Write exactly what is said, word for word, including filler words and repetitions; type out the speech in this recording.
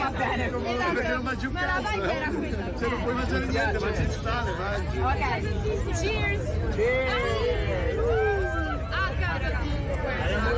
va bene comunque. Perché non mangi un Ma la cazzo. voglia era quella. Se non puoi mangiare niente, mangi il sale, mangi. Ok, cheers! Cheers! Ah, caro.